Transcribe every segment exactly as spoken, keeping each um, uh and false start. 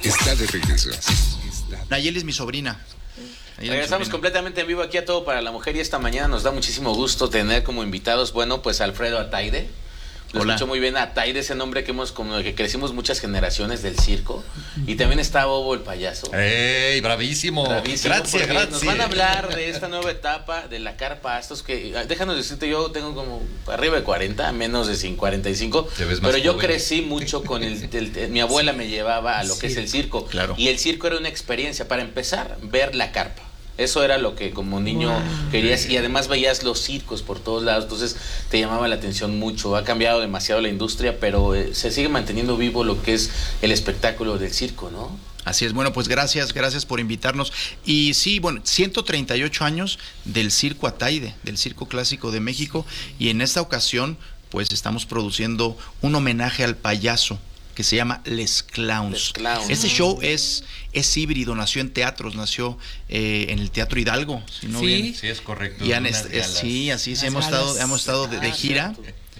Está de regreso. Nayeli es mi sobrina. Regresamos completamente en vivo aquí a Todo para la Mujer y esta mañana nos da muchísimo gusto tener como invitados, bueno, pues Alfredo Ataide. Lo escucho muy bien, Ataide, ese nombre que hemos, como que crecimos muchas generaciones del circo. Y también está Bobo el payaso. ¡Ey, bravísimo! Bravísimo, gracias, gracias. Nos van a hablar de esta nueva etapa de la carpa. Estos que, déjanos decirte, yo tengo como arriba de cuarenta, menos de cuarenta y cinco. Pero yo joven. crecí mucho con el, el, el, mi abuela me llevaba a lo que sí. es el circo. Claro. Y el circo era una experiencia, para empezar, ver la carpa. Eso era lo que como niño wow. querías, y además veías los circos por todos lados, entonces te llamaba la atención mucho. Ha cambiado demasiado la industria, pero eh, se sigue manteniendo vivo lo que es el espectáculo del circo, ¿no? Así es, bueno, pues gracias, gracias por invitarnos. Y sí, bueno, ciento treinta y ocho años del Circo Ataide, del Circo Clásico de México, y en esta ocasión, pues estamos produciendo un homenaje al payaso, que se llama Les Clowns. Les Clowns. Este show es, es híbrido, nació en teatros, nació eh, en el Teatro Hidalgo. Si no sí. Bien. sí, es correcto. Y han est sí, así sí, hemos estado, hemos estado de, de gira.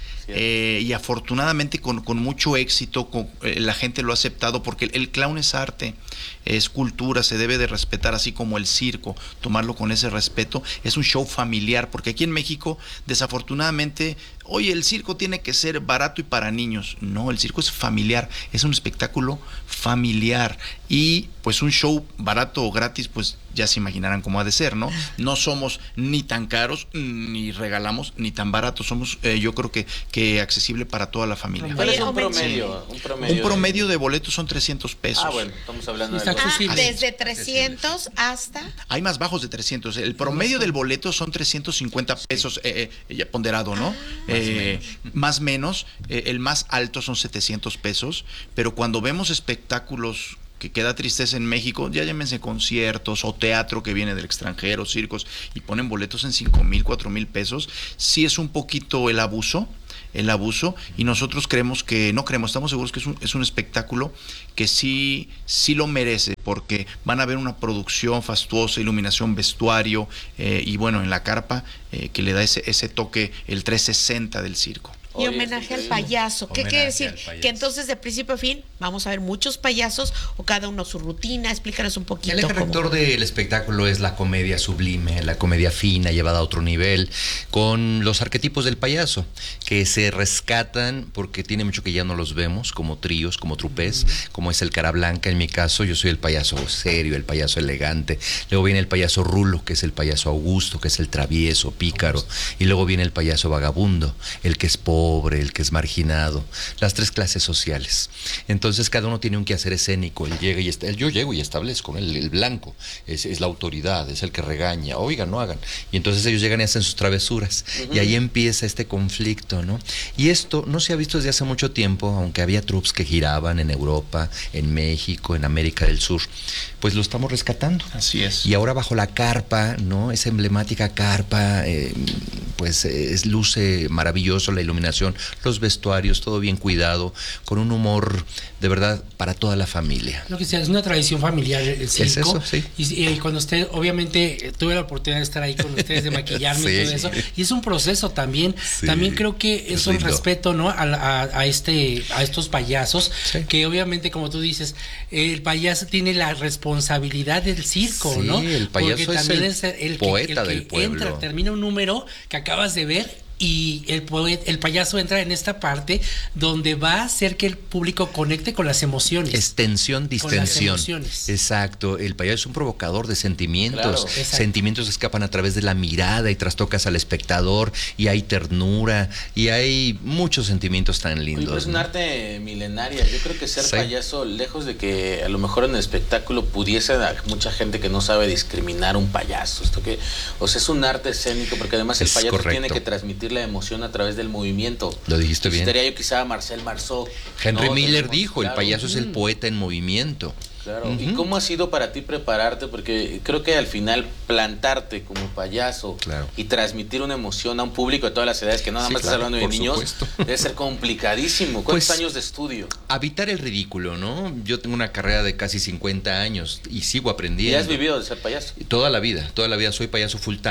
Eh, y afortunadamente con, con mucho éxito, con, eh, la gente lo ha aceptado, porque el, el clown es arte, es cultura, se debe de respetar, así como el circo, tomarlo con ese respeto. Es un show familiar, porque aquí en México desafortunadamente, oye, el circo tiene que ser barato y para niños. No, el circo es familiar, es un espectáculo familiar, y pues un show barato o gratis, pues ya se imaginarán cómo ha de ser, ¿no? No somos ni tan caros, ni regalamos, ni tan baratos, somos eh, yo creo que, que accesible para toda la familia. ¿Cuál es un promedio? Un promedio, un promedio de boletos son trescientos pesos. Ah, bueno, estamos hablando de ah, desde trescientos hasta... Hay más bajos de trescientos, el promedio del boleto son trescientos cincuenta pesos, eh, eh, ponderado, ¿no? Ah, eh, más o menos, eh, el más alto son setecientos pesos, pero cuando vemos espectáculos que queda tristeza en México, ya llámense conciertos o teatro que viene del extranjero, circos, y ponen boletos en cinco mil, cuatro mil pesos, sí es un poquito el abuso, el abuso, y nosotros creemos que, no creemos, estamos seguros que es un, es un espectáculo que sí, sí lo merece, porque van a ver una producción fastuosa, iluminación, vestuario, eh, y bueno, en la carpa, eh, que le da ese, ese toque, el trescientos sesenta del circo. Y homenaje al payaso. ¿Qué quiere decir? Que entonces de principio a fin vamos a ver muchos payasos, o cada uno su rutina. Explícanos un poquito. El eje rector del espectáculo es la comedia sublime, la comedia fina llevada a otro nivel, con los arquetipos del payaso, que se rescatan porque tiene mucho que ya no los vemos, como tríos, como trupés, uh-huh. como es el Cara Blanca. En mi caso, yo soy el payaso serio, el payaso elegante. Luego viene el payaso Rulo, que es el payaso Augusto, que es el travieso, pícaro. Y luego viene el payaso vagabundo, el que es pobre, pobre, el que es marginado, las tres clases sociales. Entonces cada uno tiene un quehacer escénico. Él llega y está, él, yo llego y establezco, el, el blanco es, es la autoridad, es el que regaña, oigan, no hagan. Y entonces ellos llegan y hacen sus travesuras, uh-huh. y ahí empieza este conflicto, ¿no? Y esto no se ha visto desde hace mucho tiempo, aunque había troupes que giraban en Europa, en México, en América del Sur, pues lo estamos rescatando. Así es. Y ahora bajo la carpa, ¿no? Esa emblemática carpa, eh, pues es, luce maravilloso la iluminación, los vestuarios, todo bien cuidado, con un humor de verdad para toda la familia. Lo que sea, es una tradición familiar el circo. Es eso, sí. Y, y cuando usted, obviamente, tuve la oportunidad de estar ahí con ustedes, de maquillarme sí. y todo eso, y es un proceso también. Sí. También creo que es, es un lindo. respeto, ¿no? A, a, a este, a estos payasos, sí. que obviamente, como tú dices, el payaso tiene la responsabilidad del circo, sí, ¿no? El payaso Porque también es el, es el poeta que, el que del pueblo. Entra, termina un número que acabas de ver, y el, el payaso entra en esta parte donde va a hacer que el público conecte con las emociones. Extensión, distensión. Exacto. El payaso es un provocador de sentimientos. Claro. Sentimientos que escapan a través de la mirada y trastocas al espectador, y hay ternura, y hay muchos sentimientos tan lindos. Oye, es un ¿no? arte milenaria. Yo creo que ser sí. payaso, lejos de que a lo mejor en el espectáculo pudiese a mucha gente que no sabe discriminar un payaso. Esto que, o sea, es un arte escénico, porque además el es payaso correcto. Tiene que transmitir la emoción a través del movimiento. Lo dijiste bien. Estaría yo quizá a Marcel Marceau. Henry ¿no? Miller Tenemos, dijo, claro. el payaso es el poeta en movimiento. Claro. Uh-huh. ¿Y cómo ha sido para ti prepararte? Porque creo que al final plantarte como payaso claro. y transmitir una emoción a un público de todas las edades, que no nada sí, más claro, estás hablando de niños, supuesto. Debe ser complicadísimo. ¿Cuántos pues, años de estudio? Evitar el ridículo, ¿no? Yo tengo una carrera de casi cincuenta años y sigo aprendiendo. ¿Y has vivido de ser payaso? Toda la vida, toda la vida soy payaso full time.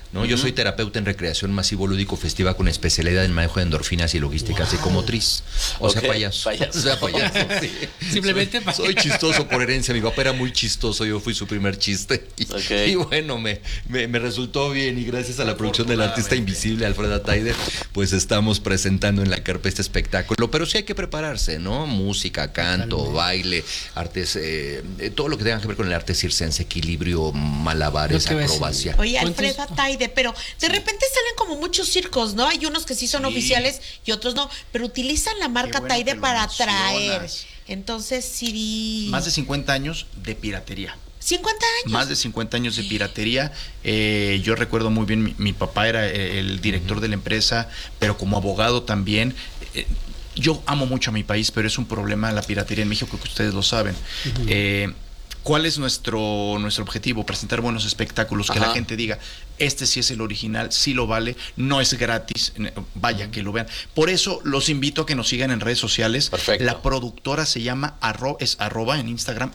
¿no? Uh-huh. Yo soy terapeuta en recreación masivo lúdico festiva con especialidad en manejo de endorfinas y logística wow. psicomotriz. O okay. sea, payaso. payaso. O sea, payaso. Sí. Simplemente payaso. Soy chistoso por herencia. Mi papá era muy chistoso. Yo fui su primer chiste. Y, okay. y bueno, me, me, me resultó bien. Y gracias a la producción del artista invisible, Alfredo Atayde, pues estamos presentando en la carpa este espectáculo. Pero sí hay que prepararse, ¿no? Música, canto, Totalmente. baile, artes, eh, todo lo que tenga que ver con el arte circense, equilibrio, malabares, acrobacia. Oye, Alfredo Atayde, pero de repente salen como muchos circos, ¿no? Hay unos que sí son sí. oficiales y otros no, pero utilizan la marca bueno Atayde para atraer. Entonces, sí. Más de cincuenta años de piratería. cincuenta años. Más de cincuenta años de piratería. Eh, yo recuerdo muy bien, mi, mi papá era el director uh-huh. de la empresa, pero como abogado también. Eh, yo amo mucho a mi país, pero es un problema la piratería en México, que ustedes lo saben. Uh-huh. Eh, ¿Cuál es nuestro, nuestro objetivo? Presentar buenos espectáculos, que Ajá. la gente diga, este sí es el original, sí lo vale, no es gratis, vaya que lo vean. Por eso los invito a que nos sigan en redes sociales. Perfecto. La productora se llama, arro, es arroba en Instagram,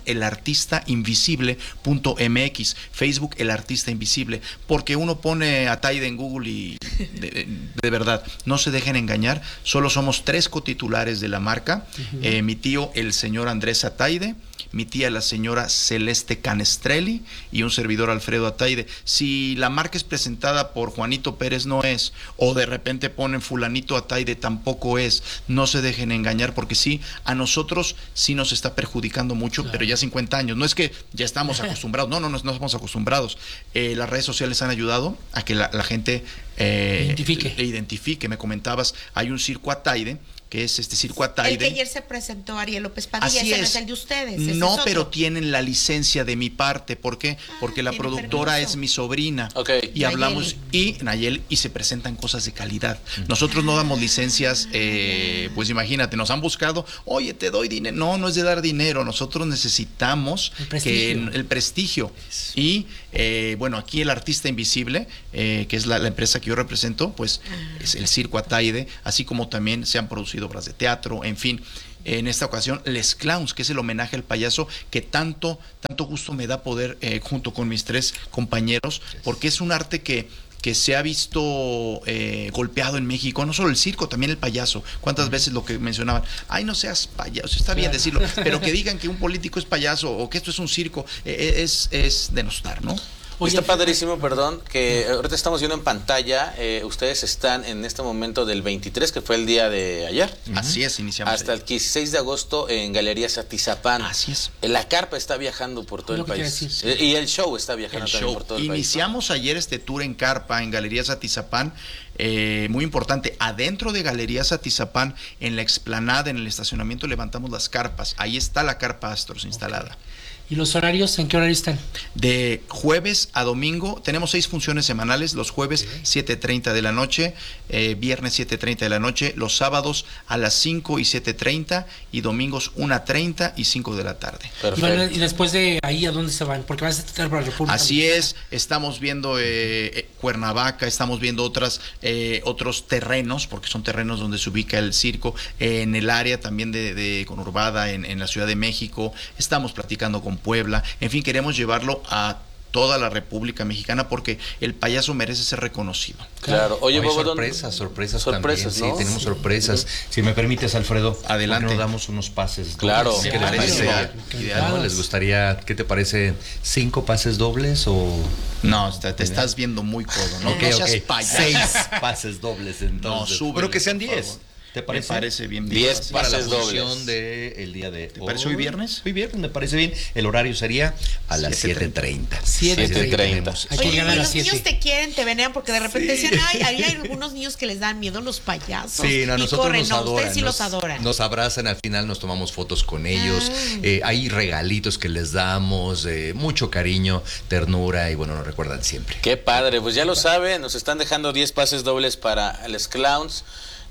elartistainvisible.mx, Facebook El Artista Invisible, porque uno pone Atayde en Google y de, de, de verdad, no se dejen engañar, solo somos tres cotitulares de la marca, uh-huh. eh, mi tío el señor Andrés Atayde, mi tía la señora Celeste Canestrelli y un servidor Alfredo Atayde. Si la marca es presentada por Juanito Pérez, no es, o de repente ponen fulanito Atayde, tampoco es. No se dejen engañar, porque sí, a nosotros sí nos está perjudicando mucho, claro. pero ya cincuenta años, no es que ya estamos acostumbrados, no, no, no, no estamos acostumbrados. Eh, las redes sociales han ayudado a que la, la gente eh, identifique. Le identifique. Me comentabas, hay un circo Atayde, que es este circo Atayde. El que ayer se presentó Ariel López Padilla, ese no es el de ustedes. No, pero tienen la licencia de mi parte. ¿Por qué? Ah, porque la productora permiso. es mi sobrina. Okay. Y Nayeli. hablamos, y Nayel, y se presentan cosas de calidad. Nosotros no damos licencias, eh, pues imagínate, nos han buscado, oye, te doy dinero. No, no es de dar dinero, nosotros necesitamos el prestigio. Que el prestigio. Y eh, bueno, aquí el Artista Invisible, eh, que es la, la empresa que yo represento, pues ah. es el circo Atayde, así como también se han producido obras de teatro, en fin. En esta ocasión, Les Clowns, que es el homenaje al payaso, que tanto, tanto gusto me da poder, eh, junto con mis tres compañeros, porque es un arte que, que se ha visto eh, golpeado en México, no solo el circo, también el payaso. ¿Cuántas veces lo que mencionaban? Ay, no seas payaso, está bien decirlo, pero que digan que un político es payaso o que esto es un circo, eh, es, es denostar, ¿no? Oye, está padrísimo, perdón, que ahorita estamos viendo en pantalla, eh, ustedes están en este momento del veintitrés, que fue el día de ayer. Uh-huh. Así es, iniciamos. Hasta el dieciséis de agosto en Galerías Atizapán. Así es. La carpa está viajando por todo el país. Decir, sí. Y el show está viajando el también show. por todo el Iniciamos país. Iniciamos ¿no? ayer este tour en carpa en Galerías Atizapán. Eh, muy importante, adentro de Galerías Atizapán, en la explanada, en el estacionamiento, levantamos las carpas. Ahí está la carpa Astros instalada. Okay. ¿Y los horarios? ¿En qué horario están? De jueves a domingo. Tenemos seis funciones semanales. Los jueves, okay. siete treinta de la noche. Eh, viernes, siete treinta de la noche. Los sábados a las cinco y siete treinta. Y domingos, una treinta y cinco de la tarde. Y, van, y después de ahí, ¿a dónde se van? Porque vas a estar para la República. Así es. Estamos viendo eh, Cuernavaca. Estamos viendo otras eh, otros terrenos, porque son terrenos donde se ubica el circo. Eh, en el área también de, de conurbada, en, en la Ciudad de México. Estamos platicando con Puebla, en fin, queremos llevarlo a toda la República Mexicana porque el payaso merece ser reconocido. Claro. Oye, Hay Bobo, sorpresas, sorpresas, sorpresas, también. ¿no? Sí, tenemos sorpresas. Si me permites, Alfredo, adelante. Nos damos unos pases. Claro. ¿Qué claro. les parece? Ideal. Ideal. ¿No? ¿Les gustaría, qué te parece, cinco pases dobles o...? No, te, te estás viendo muy codo, ¿no? Okay, no seas okay. payaso. Seis pases dobles, entonces. No, pero que sean diez. ¿Te parece? Me parece bien. diez para la dobles. función del de día de ¿Te hoy. ¿Parece hoy viernes? Hoy viernes me parece bien. El horario sería a las siete treinta. siete treinta. Oye, y los niños te quieren, te venean, porque de repente sí. dicen, ay, hay algunos niños que les dan miedo los payasos. Sí, no, y nosotros corren, nos no, adoran. ustedes sí nos, los adoran. Nos abrazan, al final nos tomamos fotos con ellos. Ah. Eh, hay regalitos que les damos, eh, mucho cariño, ternura y bueno, nos recuerdan siempre. Qué padre, pues ya lo saben, nos están dejando diez pases dobles para Les Clowns.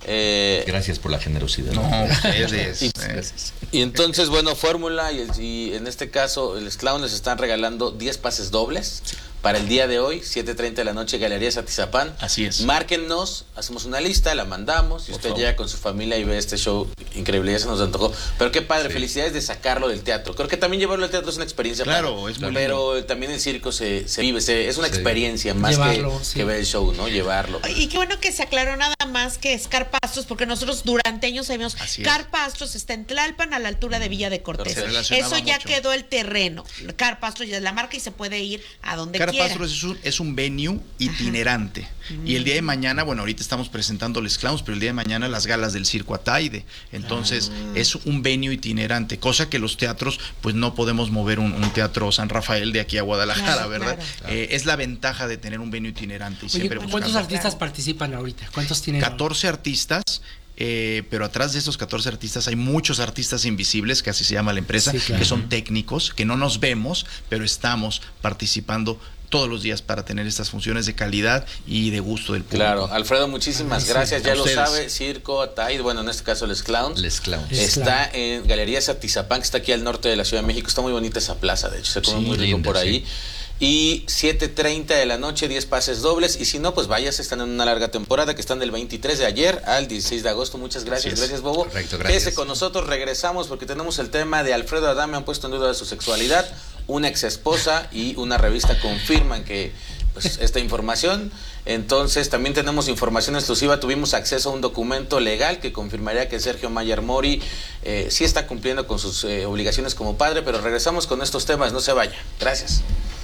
Eh, Gracias por la generosidad. No, ustedes. y, y entonces, bueno, Fórmula y, y en este caso, los Clowns les están regalando diez pases dobles para el día de hoy, siete treinta de la noche, Galerías Atizapán. Así es. Márquennos, hacemos una lista, la mandamos, y Por usted favor. llega con su familia y ve este show increíble, ya se nos antojó. Pero qué padre, Sí. felicidades de sacarlo del teatro. Creo que también llevarlo al teatro es una experiencia. Claro, padre. es muy Pero lindo. También el circo se, se vive, se, es una Sí. experiencia más Llevarlo, que, sí. que ver el show, ¿no? Llevarlo. Y qué bueno que se aclaró nada más que es Carpastros, porque nosotros durante años sabíamos, Así es. Carpastros está en Tlalpan, a la altura de Villa de Cortés. Se relacionaba Eso ya mucho. quedó el terreno. Carpastros ya es la marca y se puede ir a donde quiera. Carpastros es un, es un venue itinerante. Y el día de mañana, bueno, ahorita estamos presentando Les Clowns, pero el día de mañana las galas del Circo Ataide. Entonces, Ah. es un venue itinerante, cosa que los teatros, pues no podemos mover un, un teatro San Rafael de aquí a Guadalajara, Claro, ¿verdad? claro. Eh, es la ventaja de tener un venue itinerante. Y Oye, siempre ¿cuántos buscando- artistas participan ahorita? ¿Cuántos tienen? catorce artistas. Eh, pero atrás de estos catorce artistas hay muchos artistas invisibles, que así se llama la empresa, Sí, claro. que son técnicos, que no nos vemos, pero estamos participando todos los días para tener estas funciones de calidad y de gusto del público. Claro, Alfredo, muchísimas Ay, sí. gracias. Ya A lo ustedes. sabe, Circo Ataide, bueno, en este caso Les Clowns. Les Clowns. Les Está en Galerías Atizapán, que está aquí al norte de la Ciudad de México. Está muy bonita esa plaza, de hecho, se come Sí, muy rico linda, por ahí. sí. Y siete treinta de la noche, diez pases dobles. Y si no, pues vayas, están en una larga temporada que están del veintitrés de ayer al dieciséis de agosto. Muchas gracias, Así es. gracias, Bobo. Correcto, gracias. Quédese con nosotros, regresamos porque tenemos el tema de Alfredo Adame. Han puesto en duda de su sexualidad. Una ex esposa y una revista confirman que pues, esta información. Entonces también tenemos información exclusiva. Tuvimos acceso a un documento legal que confirmaría que Sergio Mayer Mori eh, sí está cumpliendo con sus eh, obligaciones como padre. Pero regresamos con estos temas, no se vaya. Gracias.